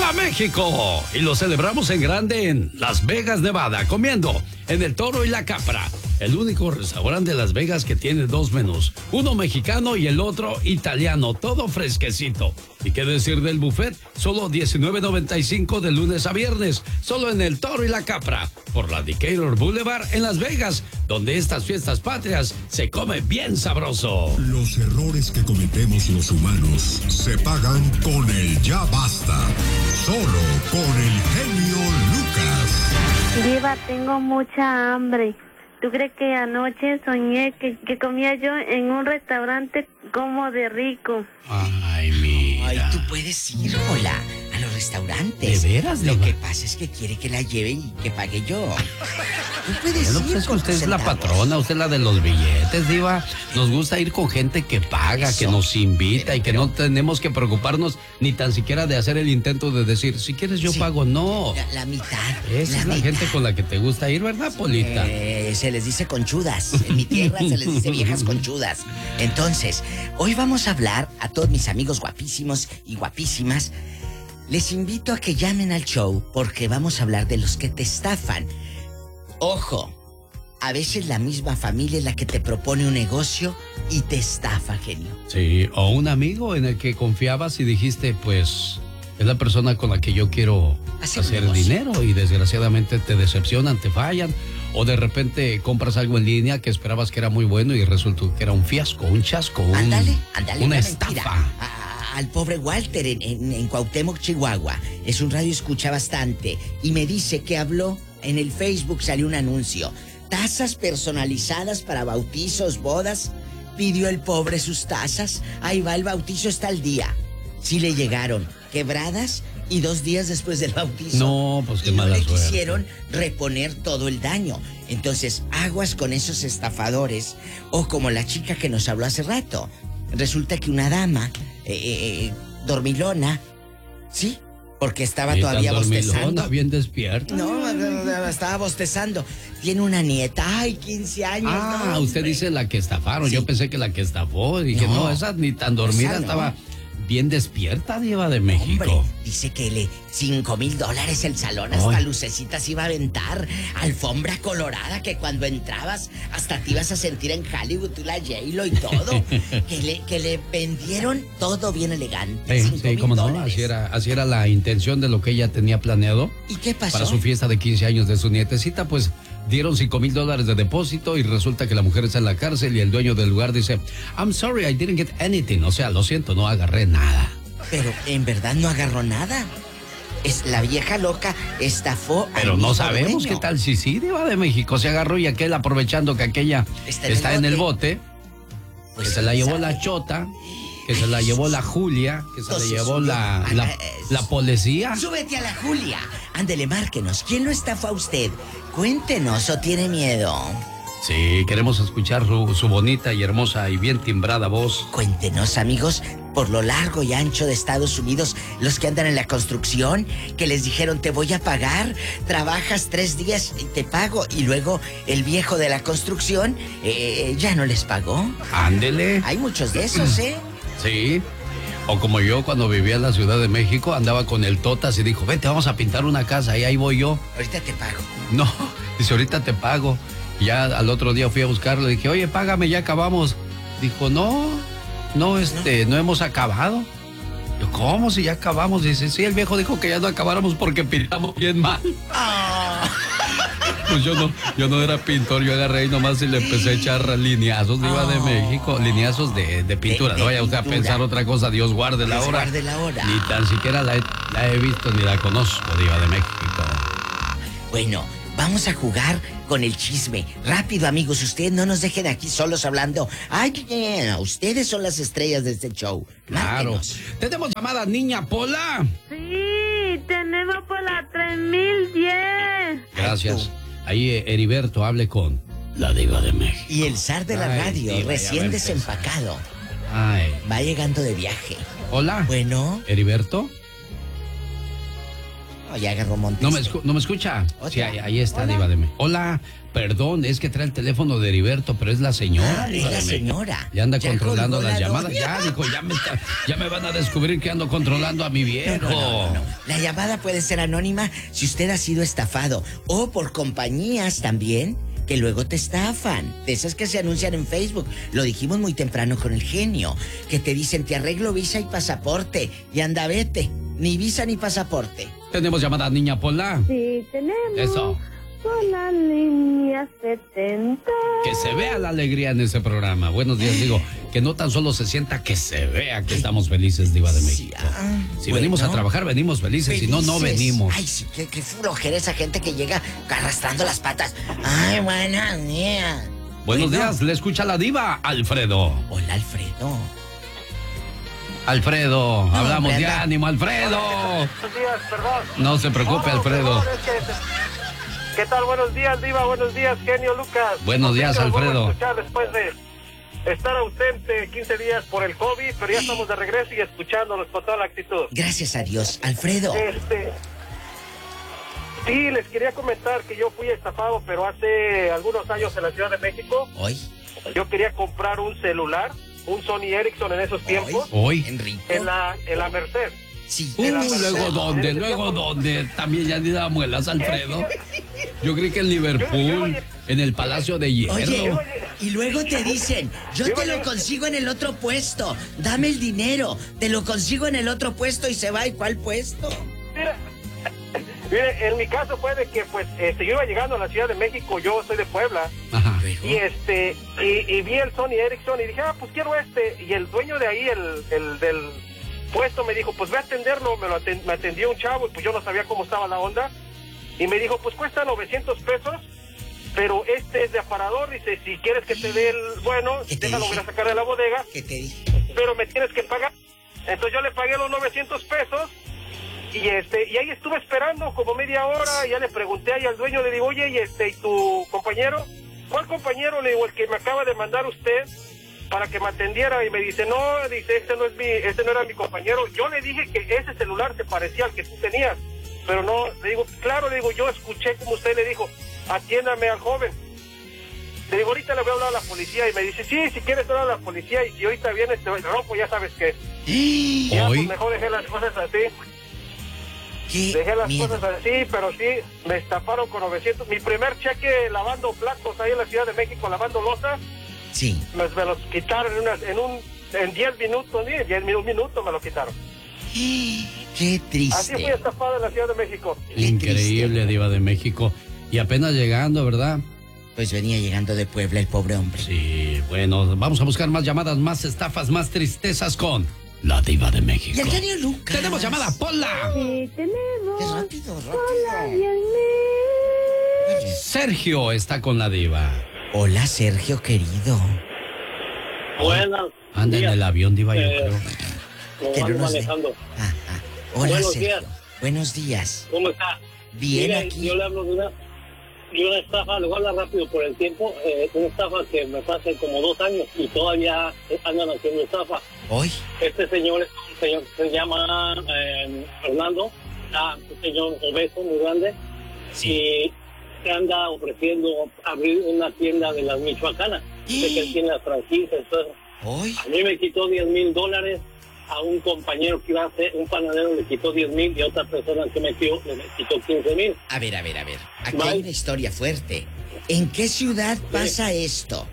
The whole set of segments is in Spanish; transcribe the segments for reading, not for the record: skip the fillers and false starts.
¡Viva México! Y lo celebramos en grande en Las Vegas, Nevada, comiendo en el Toro y la Capra, el único restaurante de Las Vegas que tiene dos menús, uno mexicano y el otro italiano, todo fresquecito. ¿Y qué decir del buffet? Solo $19.95 de lunes a viernes, solo en el Toro y la Capra, por la Decatur Boulevard en Las Vegas, donde estas fiestas patrias se come bien sabroso. Los errores que cometemos los humanos se pagan con el ya basta, solo con el genio Lucas. Diva, tengo mucha hambre. ¿Tú crees que anoche soñé que comía yo en un restaurante como de rico? Ay, mira. Ay, tú puedes ir, hola, a los restaurantes. ¿De veras, Lo Diva? que pasa es que quiere que la lleve y que pague yo. Tú puedes Bueno, ir pues es que con usted tus es la centavos. patrona, usted es la de los billetes, Diva. Nos gusta ir con gente que paga, Eso. que nos invita y que Pero- no tenemos que preocuparnos ni tan siquiera de hacer el intento de decir, si quieres yo Sí. pago. No. La mitad. Esa es la mitad. gente con la que te gusta ir, ¿verdad, Polita? Se les dice conchudas. En mi tierra se les dice viejas conchudas. Entonces, hoy vamos a hablar a todos mis amigos guapísimos y guapísimas. Les invito a que llamen al show porque vamos a hablar de los que te estafan. Ojo, a veces la misma familia es la que te propone un negocio y te estafa, genio. Sí, o un amigo en el que confiabas y dijiste, pues, es la persona con la que yo quiero Hacer hacer negocio. dinero y desgraciadamente te decepcionan, te fallan. O de repente compras algo en línea que esperabas que era muy bueno y resultó que era un fiasco, un chasco, Ándale, una una estafa. mentira. Al pobre Walter en Cuauhtémoc, Chihuahua. Es un radio escucha bastante. Y me dice que habló en el Facebook, salió un anuncio. Tazas personalizadas para bautizos, bodas. Pidió el pobre sus tazas. Ahí va, el bautizo está al día. Sí le llegaron quebradas y 2 días después del bautizo. No, pues qué y no mala le suerte. quisieron reponer todo el daño. Entonces, aguas con esos estafadores. O como la chica que nos habló hace rato. Resulta que una dama, dormilona, ¿sí? Porque estaba Sí, todavía tan dormilona, bostezando. bien despierta. No, estaba bostezando. Tiene una nieta, ay, 15 años. Ah, no, usted hombre. dice la que estafaron. Sí. Yo pensé que la que estafó. Dije, no, esa ni tan dormida Esa no. estaba bien despierta, Diva de México. Hombre, dice que le $5,000 el salón, hasta Ay. lucecitas iba a aventar, alfombra colorada que cuando entrabas hasta te ibas a sentir en Hollywood, tú la J-Lo y todo. que le vendieron todo bien elegante. Sí, $5,000. cómo no, así era la intención de lo que ella tenía planeado. ¿Y qué pasó? Para su fiesta de 15 años de su nietecita, pues dieron $5,000 de depósito y resulta que la mujer está en la cárcel y el dueño del lugar dice, I'm sorry, I didn't get anything. O sea, lo siento, no agarré nada. Pero en verdad no agarró nada. Es la vieja loca estafó al Pero no mismo sabemos dueño. qué tal si sí, Diva de México se agarró y aquel aprovechando que aquella está en el bote, Pues que se la llevó sabe. la chota, que se la llevó la Julia, que se Entonces, la llevó sube. la policía. Súbete a la Julia. Ándele, márquenos. ¿Quién lo estafó a usted? Cuéntenos, ¿o tiene miedo? Sí, queremos escuchar su bonita y hermosa y bien timbrada voz. Cuéntenos, amigos, por lo largo y ancho de Estados Unidos, los que andan en la construcción, que les dijeron, te voy a pagar, trabajas 3 días y te pago, y luego el viejo de la construcción ya no les pagó. Ándele. Hay muchos de esos, ¿eh? Sí. O como yo cuando vivía en la Ciudad de México, andaba con el Totas y dijo, vete, vamos a pintar una casa y ahí voy yo. Ahorita te pago. No, dice, ahorita te pago. Y ya al otro día fui a buscarlo y dije, oye, págame, ya acabamos. Dijo, no hemos acabado. Yo, ¿cómo si ya acabamos? Dice, sí, el viejo dijo que ya no acabáramos porque pintamos bien mal. Pues yo no era pintor, yo agarré y nomás y le empecé a echar lineazos, Diva de México, lineazos de pintura. De No vaya usted a pintura. pensar otra cosa, Dios guarde la Dios hora. guarde la hora. Ni tan siquiera la he visto ni la conozco, Diva de México. Bueno, vamos a jugar con el chisme. Rápido, amigos, ustedes no nos dejen aquí solos hablando. Ay, ustedes son las estrellas de este show. Claro. Márquenos. Tenemos llamada, niña Pola. Sí, tenemos por la 3010. Gracias. Ahí Heriberto, hable con la Diva de México. Y el zar de la Ay, radio, diva, ya recién va a empezar. desempacado, Ay. va llegando de viaje. Hola. Bueno, Heriberto. O ya agarró monte. ¿No me escucha? ¿Otra? Sí, ahí está, Hola. Diva de México. Hola, perdón, es que trae el teléfono de Heriberto, pero es la señora. Ah, Diva es la de México. señora. Ya anda Ya controlando colgó las la llamadas. novia. Ya, dijo, ya me van a descubrir que ando controlando a mi viejo. No. La llamada puede ser anónima si usted ha sido estafado o por compañías también que luego te estafan. De esas que se anuncian en Facebook. Lo dijimos muy temprano con el genio. Que te dicen, te arreglo visa y pasaporte. Y anda, vete. Ni visa ni pasaporte. Tenemos llamada, niña Pola. Sí, tenemos. Eso. Con la línea 70. Que se vea la alegría en ese programa. Buenos días, digo, que no tan solo se sienta, que se vea que estamos felices, Diva de México. Si bueno. venimos a trabajar, venimos felices, si no, no Felices. venimos. Ay, sí, qué flojera esa gente que llega arrastrando las patas. Ay, buenos días. Buenos Bueno. días, le escucha la diva, Alfredo. Hola, Alfredo. Alfredo, hablamos de anda. ánimo, Alfredo. Buenos días, perdón. No se preocupe, No, Alfredo. perdón, es que- ¿Qué tal? Buenos días, Diva. Buenos días, genio Lucas. Buenos días, Los vuelvo a Alfredo. escuchar después de estar ausente 15 días por el COVID, pero ya estamos de regreso y escuchándolos con toda la actitud. Gracias a Dios. Alfredo. Sí, les quería comentar que yo fui estafado, pero hace algunos años en la Ciudad de México. Hoy. Yo quería comprar un celular, un Sony Ericsson en esos tiempos, Hoy. Enrico. en la Merced. Sí. Luego dónde, también ya ni da muelas, Alfredo. Yo creí que en Liverpool, en el Palacio de Hierro. Oye, y luego te dicen, yo te lo consigo en el otro puesto, dame el dinero, te lo consigo en el otro puesto y se va, ¿y cuál puesto? Mire, en mi caso fue de que pues yo iba llegando a la Ciudad de México, yo soy de Puebla. Ajá. Y vi el Sony Ericsson y dije, pues quiero y el dueño de ahí, el del puesto, me dijo, pues ve a atenderlo. Me atendió un chavo y pues yo no sabía cómo estaba la onda, y me dijo, pues cuesta 900 pesos, pero este es de aparador. Dice, si quieres que te dé el bueno, ¿Qué te déjalo, dije? voy a sacar de la bodega, ¿Qué te dije? pero me tienes que pagar. Entonces yo le pagué los 900 pesos y ahí estuve esperando como media hora. Ya le pregunté ahí al dueño, le digo, oye, ¿y tu compañero? ¿Cuál compañero? Le digo, el que me acaba de mandar usted para que me atendiera. Y me dice, no, dice, este no era mi compañero. Yo le dije que ese celular se parecía al que tú tenías, pero no. Le digo, claro, le digo, yo escuché como usted le dijo, atiéndame al joven. Le digo, ahorita le voy a hablar a la policía. Y me dice, sí, si quieres hablar a la policía, y si ahorita vienes te rompo, ya sabes que. Ya, Hoy. pues mejor dejé las cosas así. ¿Qué Dejé las miedo? cosas así, pero sí, me estafaron con 900. Mi primer cheque lavando platos ahí en la Ciudad de México, lavando losas, Sí. me los quitaron en 10 minutos, ¿sí? 10 minutos me lo quitaron. Qué Así fui triste. estafado en la Ciudad de México. Increíble, Diva de México. Y apenas llegando, ¿verdad? Pues venía llegando de Puebla el pobre hombre. Sí, bueno, vamos a buscar más llamadas, más estafas, más tristezas con la Diva de México. Y el genio Lucas. Tenemos llamada, Pola. Sí, tenemos. Qué rápido, Hola, rápido. bienvenido. Sergio está con la Diva. Hola, Sergio, querido. Buenas. Anda en el avión, Diva, yo creo. Lo Que no van nos dé. manejando. Hola, Buenos Sergio. días. Buenos días. ¿Cómo está? Bien Mire, aquí. Yo le hablo de una estafa, le voy a hablar rápido por el tiempo. Una estafa que me fue hace como 2 años y todavía andan haciendo estafa. Hoy. Este señor es un señor que se llama Fernando, un señor obeso, muy grande, y se anda ofreciendo abrir una tienda de las michoacanas. Sé que él tiene las franquicias, entonces, Hoy. a mí me quitó $10,000, a un compañero que iba a hacer, un panadero le quitó 10,000 y a otra persona que me quitó 15,000. A ver. Aquí Bye. hay una historia fuerte. ¿En qué ciudad pasa esto?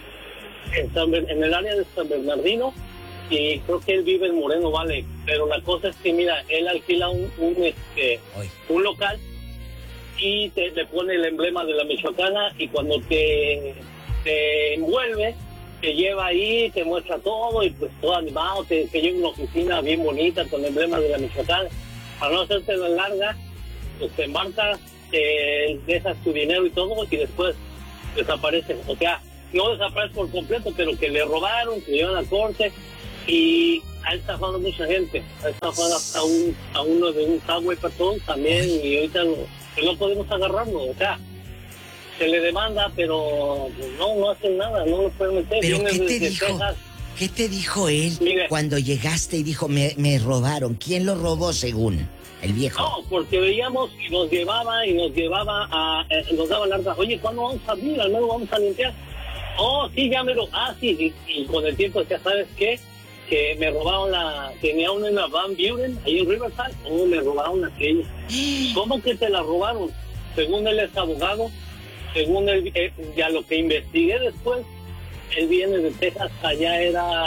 En el área de San Bernardino, y creo que él vive en Moreno Valley, pero la cosa es que, mira, él alquila Hoy. un local y le pone el emblema de la Michoacana, y cuando te envuelve, te lleva ahí, te muestra todo, y pues todo animado, te lleva a una oficina bien bonita con el emblema de la Michoacana. Para no hacerte la larga, pues te embarcas, dejas tu dinero y todo, y después desaparece. O sea, no desaparece por completo, pero que le robaron, que llevan a corte, y ha estafado a mucha gente. Ha estafado hasta a uno de un Subway Patrón también, y ahorita no podemos agarrarlo. O sea, se le demanda, pero pues, no hacen nada, no lo pueden meter. ¿Pero Vienen qué te desde dijo? Texas. ¿Qué te dijo él Mire. cuando llegaste y dijo, me robaron? ¿Quién lo robó según el viejo? No, porque veíamos y nos llevaba a... nos daban largas. Oye, ¿cuándo vamos a abrir? Al menos vamos a limpiar. Oh, sí, ya me lo... Ah, sí, y con el tiempo ya sabes qué, que me robaron tenía una Van Buren ahí en Riverside. Oh, me robaron aquella. ¿Cómo que te la robaron? Según él es abogado, según él, ya lo que investigué después, él viene de Texas, allá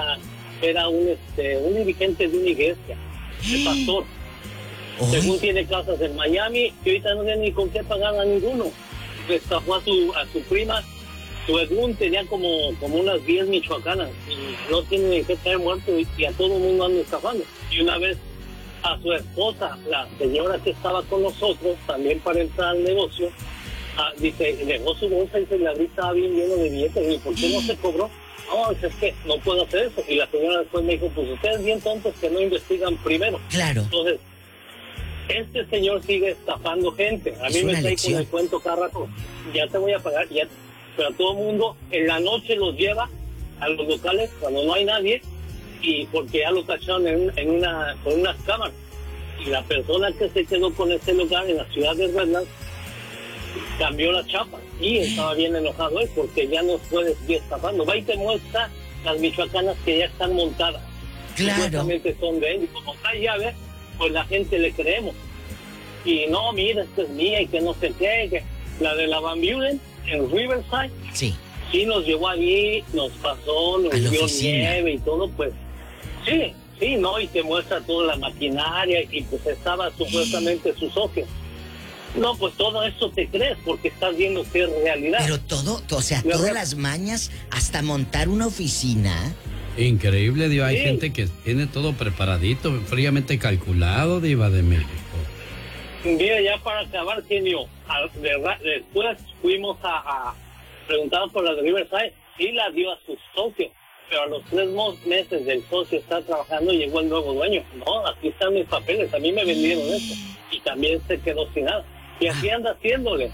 era un dirigente de una iglesia, de pastor. Según tiene casas en Miami, que ahorita no tiene ni con qué pagar a ninguno. Estafó a su prima. Su Edmund tenía como unas 10 michoacanas y no tiene ni que estar muerto y a todo el mundo anda estafando. Y una vez a su esposa, la señora que estaba con nosotros, también para entrar al negocio, dice, dejó su bolsa y la estaba bien lleno de billetes. ¿Y por qué no se cobró? No, es que no puedo hacer eso. Y la señora después me dijo, pues ustedes bien tontos que no investigan primero. Claro. Entonces, este señor sigue estafando gente. A mí me trae con el cuento cada rato. Ya te voy a pagar, ya. Pero a todo el mundo en la noche los lleva a los locales cuando no hay nadie y porque ya lo cacharon con unas cámaras. Y la persona que se quedó con ese lugar en la ciudad de Redlands cambió la chapa y estaba bien enojado él porque ya no puede seguir estafando. Va y te muestra las michoacanas que ya están montadas. Claro. Supuestamente son de él y como está llave, pues la gente le creemos. Y no, mira, esta es mía y que no sé qué, que la de la Van Buren en Riverside, sí nos llevó allí, nos pasó, nos dio nieve y todo, pues, sí, ¿no? Y te muestra toda la maquinaria y pues estaba supuestamente su socio. No, pues todo eso te crees porque estás viendo que es realidad. Pero todo, o sea, todas las mañas, hasta montar una oficina. Increíble, Diva. Hay gente que tiene todo preparadito, fríamente calculado, Diva de México. Mira, ya para acabar, genio, después fuimos a preguntar por la de Riverside y la dio a sus socios, pero a los 3 meses del socio estar trabajando llegó el nuevo dueño. No, aquí están mis papeles, a mí me vendieron esto y también se quedó sin nada. Y así anda haciéndole.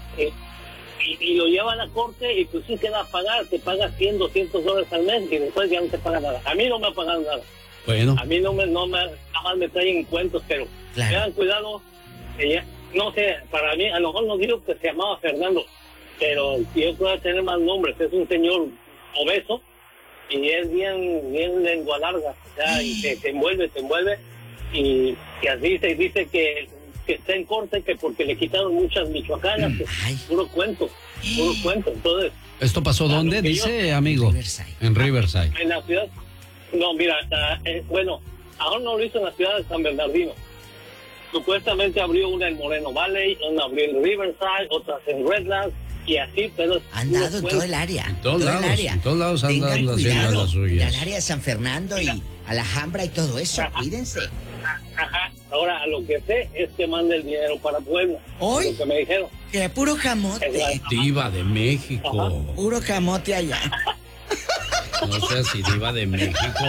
Y lo llevan a corte y pues sí queda a pagar, te paga $100-200 al mes y después ya no te paga nada. A mí no me ha pagado nada. Bueno. A mí nada más me traen cuentos, pero tengan cuidado. Ella, no sé, para mí, a lo mejor no digo que se llamaba Fernando, pero yo puedo tener más nombres. Es un señor obeso y es bien lengua larga, o sea, y te envuelve y así se dice que está en corte que porque le quitaron muchas michoacanas, puro cuento. Entonces, ¿esto pasó dónde, dice, amigo? En Riverside. En la ciudad, no, mira, bueno, ahora no lo hizo en la ciudad de San Bernardino. Supuestamente abrió una en Moreno Valley, una abrió en Riverside, otras en Redlands y así, pero... Han dado en todo el área. En todos lados han dado haciendo las suyas. Al área de San Fernando y a la Alhambra y todo eso, cuídense. Ajá. Ahora, lo que sé es que manda el dinero para Puebla. ¿Hoy? Lo que me dijeron. Que puro camote. Diva de México. Ajá. Puro camote allá. No sé si Diva de México.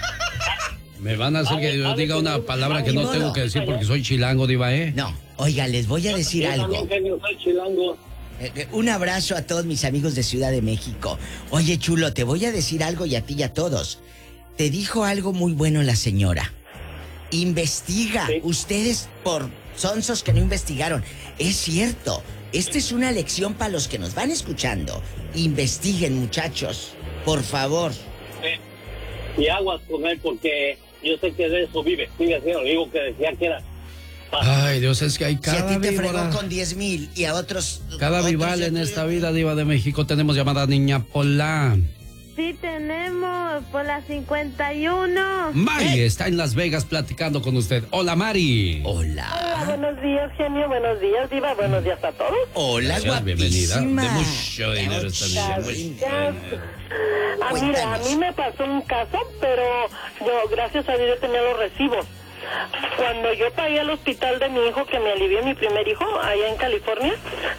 Me van a hacer que yo diga una palabra que no tengo que decir porque soy chilango, Diva, ¿eh? No, oiga, les voy a decir algo. Yo también soy chilango. Un abrazo a todos mis amigos de Ciudad de México. Oye, chulo, te voy a decir algo y a ti y a todos. Te dijo algo muy bueno la señora. Investiga. Sí. Ustedes por sonsos que no investigaron. Es cierto. Esta es una lección para los que nos van escuchando. Investiguen, muchachos. Por favor. Sí. Y aguas con él porque yo sé que de eso vive. Fíjate, lo digo que decía que era. Ay, Dios, es que hay cada Si a ti te fregó con 10,000 y a otros... Cada vival en esta vida, Diva de México. Tenemos llamada Niña Pola. Sí, tenemos por la 51. Mari está en Las Vegas platicando con usted. Hola, Mari. Hola, buenos días, genio. Buenos días, Diva. Buenos días a todos. Hola, gracias, bienvenida. De mucho dinero esta niña. Mira, a mí me pasó un caso, pero yo, gracias a Dios, yo tenía los recibos. Cuando yo pagué al hospital de mi hijo, que me alivió mi primer hijo, allá en California,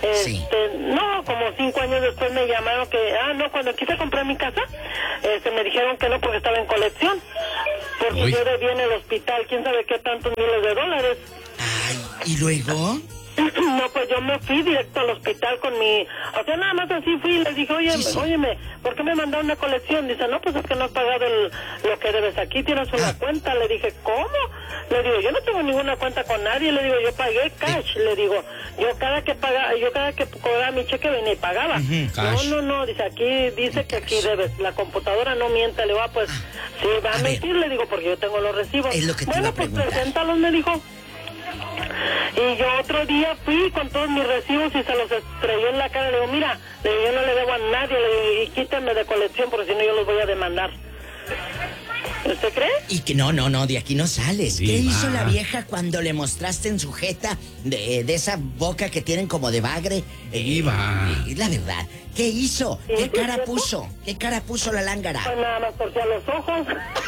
no, como 5 años después me llamaron que, cuando quise comprar mi casa, me dijeron que no porque estaba en colección, porque yo debía en el hospital, quién sabe qué tantos miles de dólares. Ay, ¿y luego? No, No, pues yo me fui directo al hospital con mi... O sea, nada más así fui y les dije, oye, óyeme, ¿por qué me mandaron una colección? Dice, no, pues es que no has pagado lo que debes aquí, tienes una cuenta. Le dije, ¿cómo? Le digo, yo no tengo ninguna cuenta con nadie. Le digo, yo pagué cash. Le digo, yo cada que cobraba mi cheque venía y pagaba. No, dice, aquí dice que aquí debes. La computadora no miente. Le digo, pues, sí, va a mentir, le digo, porque yo tengo los recibos. Es lo que te bueno, pues preséntalos, me dijo. Y yo otro día fui con todos mis recibos y se los estrelló en la cara. Le digo, mira, yo no le debo a nadie, le digo, y quítenme de colección porque si no yo los voy a demandar. ¿Usted cree? Y que no, de aquí no sales. Sí, ¿Qué hizo la vieja cuando le mostraste en su jeta de esa boca que tienen como de bagre? La verdad, ¿qué hizo? ¿Qué cara puso? ¿Qué cara puso la lángara? Pues nada más torcía los ojos.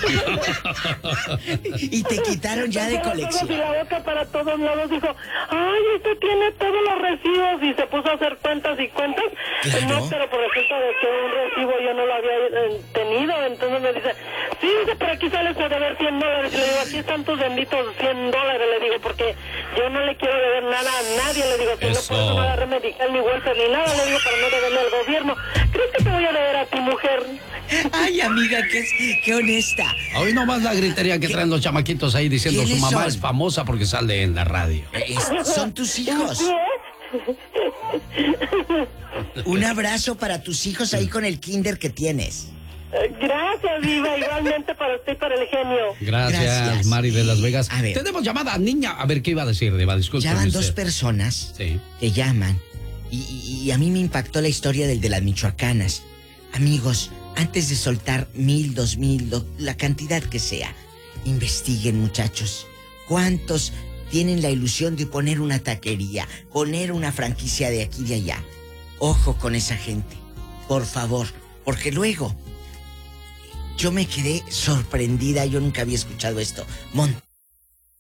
Y te quitaron ya de colección. Y la boca para todos lados dijo, ay, usted tiene todos los recibos. Y se puso a hacer cuentas y cuentas. Claro. No, pero por resulta de que un recibo yo no lo había tenido. Entonces me dice, sí, pero aquí sales a deber $100. Y le digo, aquí están tus benditos $100. Le digo, porque yo no le quiero deber nada a nadie. Le digo, si no puedo no agarré medical ni welfare ni nada. Le digo, para no deberle al gobierno. ¿Crees que te voy a deber a ti, mujer? Ay, amiga, qué honesta. Hoy nomás la gritería que traen los chamaquitos ahí diciendo su mamá son? es famosa porque sale en la radio. Son tus hijos. Un abrazo para tus hijos ahí con el kinder que tienes. Gracias, Viva. Igualmente para usted y para el genio. Gracias, Mari de Las Vegas. A ver. Tenemos llamada, niña. A ver, ¿qué iba a decir, Diva? Disculpe. Ya van 2 personas que llaman. Y a mí me impactó la historia del de las michoacanas. Amigos, antes de soltar 1,000, 2,000, la cantidad que sea, investiguen, muchachos. ¿Cuántos tienen la ilusión de poner una taquería, poner una franquicia de aquí y de allá? Ojo con esa gente, por favor, porque luego yo me quedé sorprendida, yo nunca había escuchado esto.